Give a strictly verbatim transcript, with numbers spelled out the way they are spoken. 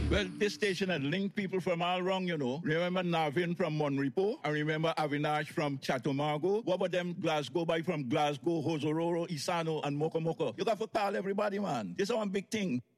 Well, this station had linked people from all wrong, you know. Remember Navin from Monrepo? I remember Avinash from Chatumago. What about them Glasgow by from Glasgow, Hosororo, Isano, and Mokomoko? You got to call everybody, man. This is one big thing.